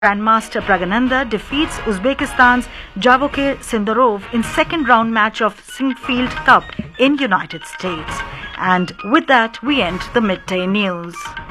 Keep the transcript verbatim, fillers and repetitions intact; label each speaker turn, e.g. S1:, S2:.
S1: Grandmaster Pragananda defeats Uzbekistan's Javokhir Sindarov in second round match of Sinquefield Cup in United States. And with that, we end the midday news.